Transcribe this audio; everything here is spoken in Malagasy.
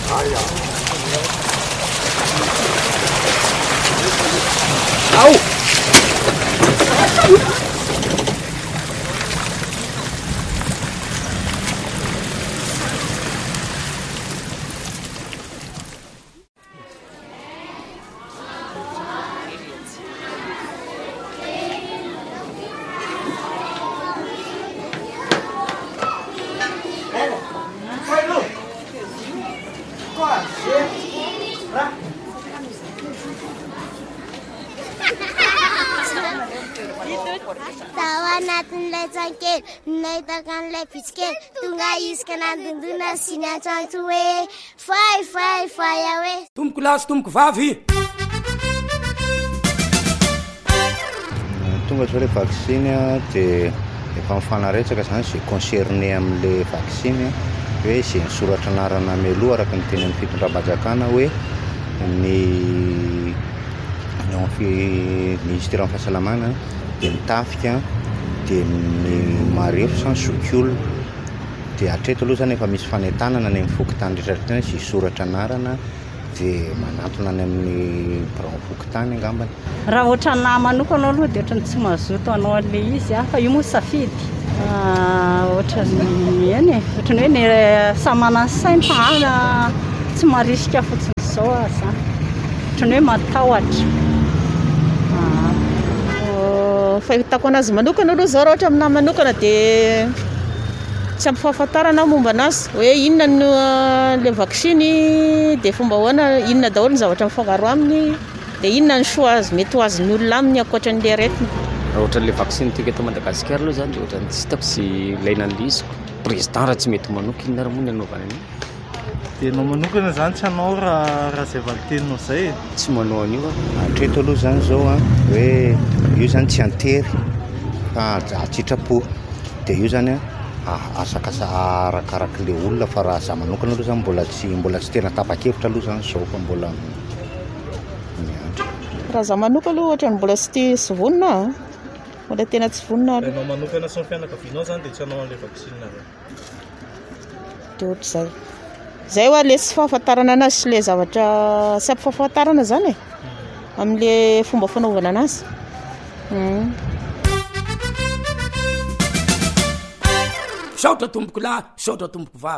Au! Tao anatin'ilay tsankely nahitaka an'ilay bitsikely tonga isika nandondona sy ny antranto hoe fay aho hoe tomboko lasy tomboko vavy tonga zao le vaccine dia efa mifanaretsaka zany zay concerné amin'le vaccine hoe zay nysoratra anarana mialoha araka ny teny amin'ny fitondram-panjakana hoe ny ministère amin'ny fahasalamana dia mitafika dia ny marefo sans zokiolona dia hatreto aloha zany efa misy fanentanana ny mifokotany rehetrarehetra zay soratra anarana dia manatona any amin'ny bran fokotany angambany raha ohatra nahy manokana aloha dia ohatrany tsy mazoto anao an'le izy fa io moa safidy ohatrany eny ohatrany hoe ny samanany sainy fa tsy marisika fotsiny zao aza ohatrany hoe matahotra fahitako anazy manokana aloha zao raha ohatra aminahy manokana dia tsy ampy fahafantarana momba anazy hoe inona le vaccine dia fomba hoana inona daholo ny zavatra mifangaro aminy dia inona ny soa azy mety ho azon'ny olona aminy ankoatran'le aretina raha ohatran'le vaccine tika eto Madagasikara aloha zany dia ohatrany tsy hitako sy ilaina an'liziko président raha tsy mety manoka inona raha moa ny anaovana an'io dia anao manokana zany tsy anao raha zay valiteninao zay tsy manao an'io hatreto aloha zany zao hoe io zany tsy antery fa atsitrapo dia io zany asakasa arakaraka le olona fa raha za manokana aloha zany mbola tsy tena tapa-kevitra aloha zany zao fa mbola miandro raha za manoka aloha ohatrany mbola tsy vonona mbola tena tsy vonona aloha anao manokana sy ny fianakavianao zany dia tsy anao an'le vaccine reo dia ohatr'izay zay hoa le tsy fahafantarana anazy sy le zavatra tsy ampy fahafantarana zany amin'le fomba fanaovana anazy saotra tomboko lahy saotra tomboko vavy